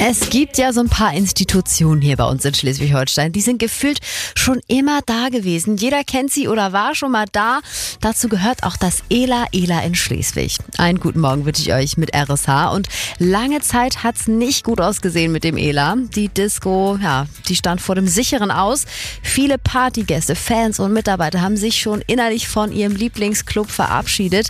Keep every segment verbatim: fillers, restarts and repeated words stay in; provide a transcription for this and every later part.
Es gibt ja so ein paar Institutionen hier bei uns in Schleswig-Holstein, die sind gefühlt schon immer da gewesen. Jeder kennt sie oder war schon mal da. Dazu gehört auch das Ela Ela in Schleswig. Einen guten Morgen wünsche ich euch mit R S H. Und lange Zeit hat's nicht gut ausgesehen mit dem Ela. Die Disco, ja, die stand vor dem sicheren Aus. Viele Partygäste, Fans und Mitarbeiter haben sich schon innerlich von ihrem Lieblingsclub verabschiedet.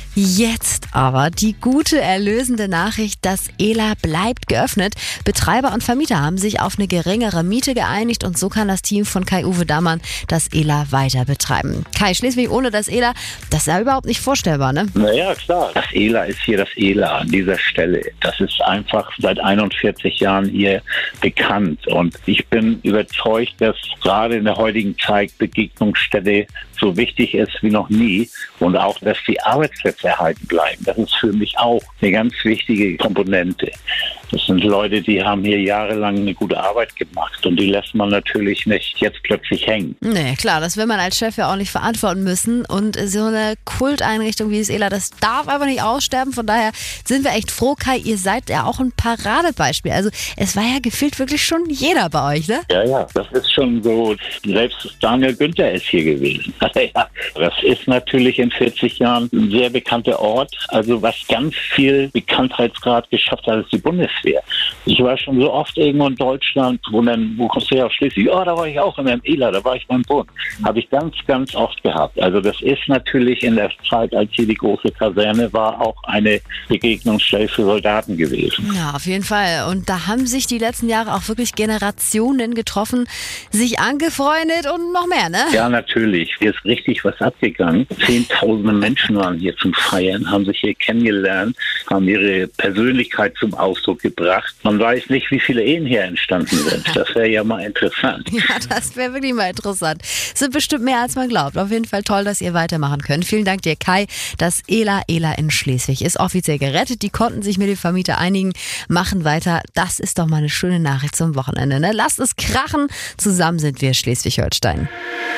Jetzt aber die gute, erlösende Nachricht, das Ela bleibt geöffnet. Betreiber und Vermieter haben sich auf eine geringere Miete geeinigt und so kann das Team von Kai-Uwe Dammann das Ela weiter betreiben. Kai, Schleswig ohne das Ela, das ist ja überhaupt nicht vorstellbar, ne? Naja, klar. Das Ela ist hier das Ela an dieser Stelle. Das ist einfach seit einundvierzig Jahren hier bekannt und ich bin überzeugt, dass gerade in der heutigen Zeit Begegnungsstätte so wichtig ist wie noch nie und auch, dass die Arbeitsplätze erhalten bleiben. Das ist für mich auch eine ganz wichtige Komponente. Das sind Leute, die haben hier jahrelang eine gute Arbeit gemacht und die lässt man natürlich nicht jetzt plötzlich hängen. Nee, klar, das will man als Chef ja auch nicht verantworten müssen und so eine Kulteinrichtung wie das Ela, das darf aber nicht aussterben. Von daher sind wir echt froh, Kai, ihr seid ja auch ein Paradebeispiel. Also es war ja gefühlt wirklich schon jeder bei euch, ne? Ja, ja, das ist schon so. Selbst Daniel Günther ist hier gewesen. Ja, das ist natürlich in vierzig Jahren ein sehr bekannter Ort. Also was ganz viel Bekanntheitsgrad geschafft hat, ist die Bundeswehr. Ich war schon so oft irgendwo in Deutschland, wo dann, wo kommst du her aus Schleswig? Ja, oh, da war ich auch in meinem Ela, da war ich beim Bund. Habe ich ganz, ganz oft gehabt. Also das ist natürlich in der Zeit, als hier die große Kaserne war, auch eine Begegnungsstelle für Soldaten gewesen. Ja, auf jeden Fall. Und da haben sich die letzten Jahre auch wirklich Generationen getroffen, sich angefreundet und noch mehr, ne? Ja, natürlich. Hier ist richtig was abgegangen. Zehntausende Menschen waren hier zum Feiern, haben sich hier kennengelernt, haben ihre Persönlichkeit zum Ausdruck gebracht. Man weiß nicht, wie viele Ehen hier entstanden sind. Das wäre ja mal interessant. Ja, das wäre wirklich mal interessant. Es sind bestimmt mehr, als man glaubt. Auf jeden Fall toll, dass ihr weitermachen könnt. Vielen Dank dir, Kai. Das Ela Ela in Schleswig ist offiziell gerettet. Die konnten sich mit dem Vermieter einigen, machen weiter. Das ist doch mal eine schöne Nachricht zum Wochenende, ne? Lasst es krachen. Zusammen sind wir Schleswig-Holstein.